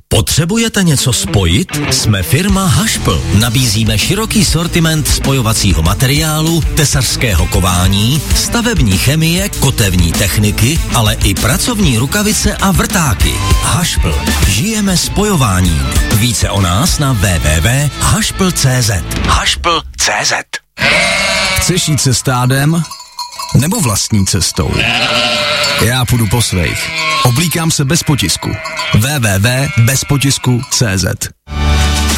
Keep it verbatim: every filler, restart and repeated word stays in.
Potřebujete něco spojit? Jsme firma Hašpl. Nabízíme široký sortiment spojovacího materiálu, tesařského kování, stavební chemie, kotevní techniky, ale i pracovní rukavice a vrtáky. Hašpl. Žijeme spojováním. Více o nás na w w w tečka hašpl tečka c z. Hašpl tečka c z. Chceš jít se stádem? Nebo vlastní cestou? Já půjdu po svých. Oblíkám se bez potisku. w w w tečka bez potisku tečka c z.